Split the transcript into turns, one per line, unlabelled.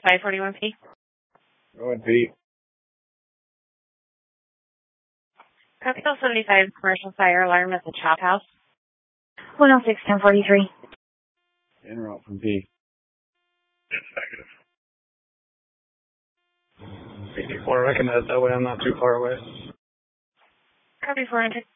541P.
Go ahead, Pete.
Cocktail 75 commercial fire alarm at the Chop House.
106 1043.
En route from P.
Negative. 84, recognize that way. I'm not too far away.
Copy 400.